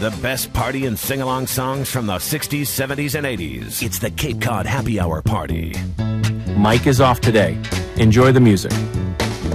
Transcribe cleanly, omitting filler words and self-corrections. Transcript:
The best party and sing-along songs from the 60s, 70s, and 80s. It's the Cape Cod Happy Hour Party. Mike is off today. Enjoy the music.